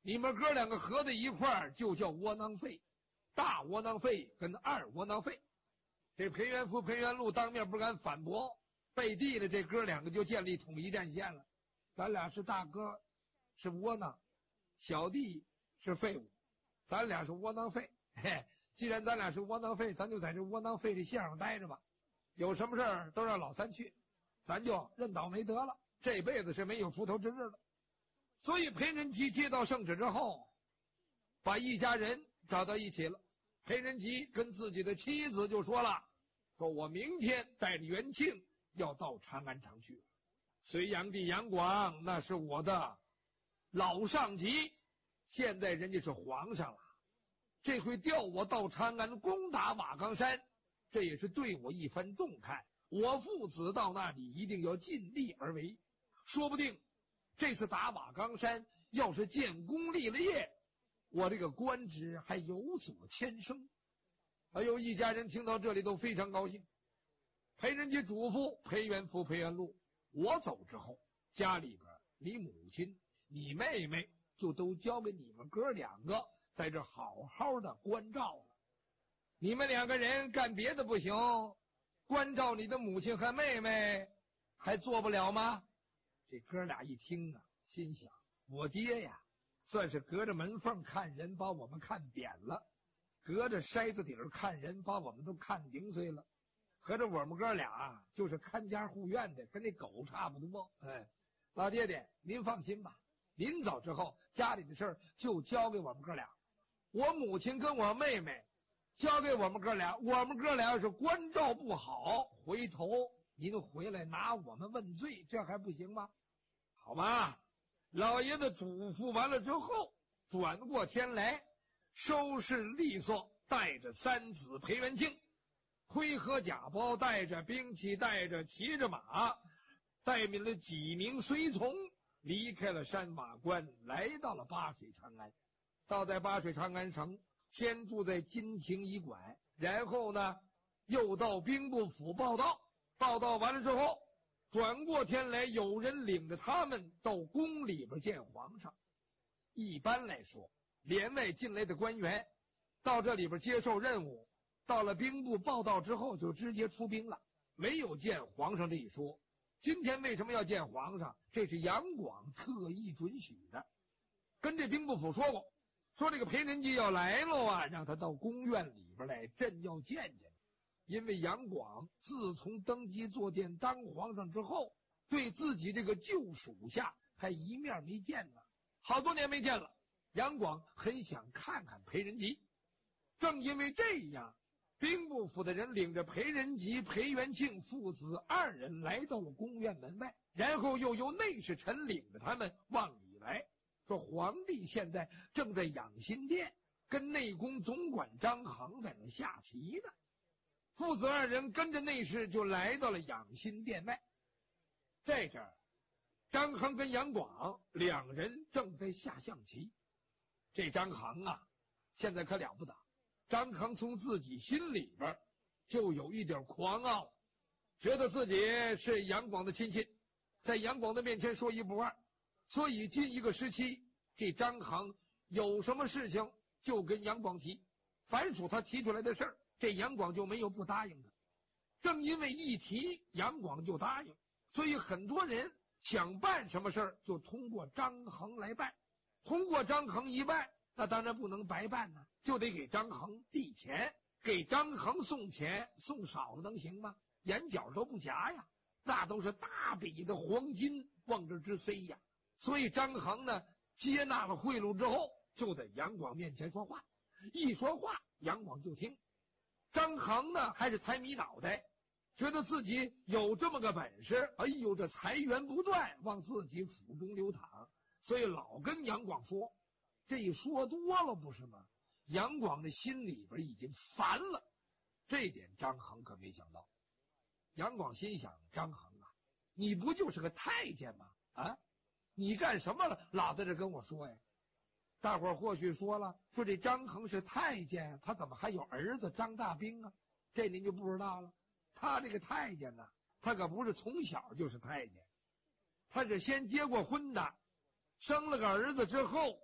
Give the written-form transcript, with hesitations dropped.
你们哥两个合在一块儿就叫窝囊废，大窝囊废跟二窝囊废。这裴元福、裴元禄当面不敢反驳，背地里这哥两个就建立统一战线了。咱俩是大哥，是窝囊；小弟是废物，咱俩是窝囊废。嘿，既然咱俩是窝囊废，咱就在这窝囊废的线上待着吧。有什么事儿都让老三去，咱就认倒霉得了，这辈子是没有出头之日了。所以裴仁吉接到圣旨之后，把一家人找到一起了。裴仁吉跟自己的妻子就说了，说我明天带着元庆要到长安城去。隋炀帝杨广那是我的老上级，现在人家是皇上了，这回调我到长安攻打瓦岗山，这也是对我一番重看。我父子到那里一定要尽力而为，说不定这次打瓦岗山要是建功立了业，我这个官职还有所牵升。哎呦，一家人听到这里都非常高兴。裴仁吉嘱咐裴元福、裴元禄，我走之后，家里边你母亲、你妹妹就都交给你们哥两个在这好好的关照了。你们两个人干别的不行，关照你的母亲和妹妹还做不了吗？这哥俩一听啊，心想我爹呀算是隔着门缝看人把我们看扁了，隔着筛子底儿看人把我们都看零碎了，合着我们哥俩就是看家护院的，跟那狗差不多。哎，老爹爹您放心吧，临走之后家里的事儿就交给我们哥俩，我母亲跟我妹妹交给我们哥俩，我们哥俩要是关照不好，回头您回来拿我们问罪，这还不行吗？好吧，老爷子嘱咐完了之后，转过天来收拾利索，带着三子裴元庆盔和甲包，带着兵器，带着骑着马，带领了几名随从，离开了山马关，来到了巴水长安。到在巴水长安城，先住在金庭驿馆，然后呢又到兵部府报道。报道完了之后，转过天来有人领着他们到宫里边见皇上。一般来说，连外进来的官员到这里边接受任务，到了兵部报道之后就直接出兵了，没有见皇上这一说。今天为什么要见皇上？这是杨广特意准许的，跟这兵部府说过，说这个裴仁吉要来了啊，让他到宫院里边来，朕要见见。因为杨广自从登基坐殿当皇上之后，对自己这个旧属下还一面没见呢，好多年没见了。杨广很想看看裴仁吉，正因为这样，兵部府的人领着裴仁吉、裴元庆父子二人来到了宫院门外，然后又由内侍臣领着他们往里来，说皇帝现在正在养心殿跟内宫总管张衡在那下棋呢。父子二人跟着内侍就来到了养心殿外，在这儿张衡跟杨广两人正在下象棋。这张衡啊现在可了不得，张衡从自己心里边就有一点狂傲，觉得自己是杨广的亲戚，在杨广的面前说一不二，所以近一个时期，这张衡有什么事情就跟杨广提，凡属他提出来的事儿，这杨广就没有不答应的。正因为一提杨广就答应，所以很多人想办什么事儿就通过张衡来办，通过张衡一办，那当然不能白办呢，就得给张衡递钱，给张衡送钱，送少了能行吗？眼角都不夹呀，那都是大笔的黄金往这直塞呀。所以张衡呢接纳了贿赂之后，就在杨广面前说话，一说话杨广就听。张衡呢还是财迷脑袋，觉得自己有这么个本事，哎呦这财源不断往自己府中流淌，所以老跟杨广说，这一说多了不是吗？杨广的心里边已经烦了，这点张衡可没想到。杨广心想，张衡啊，你不就是个太监吗？啊，你干什么了？老在这跟我说呀？大伙儿或许说了，说这张衡是太监，他怎么还有儿子张大兵啊？这您就不知道了。他这个太监呢，他可不是从小就是太监，他是先结过婚的，生了个儿子之后